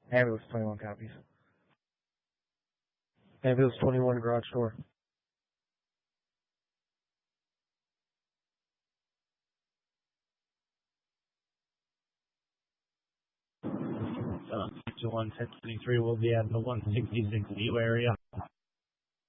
Ambulance 21 copies. Ambulance 21 garage door. 51 1023 will be at the 166 U area.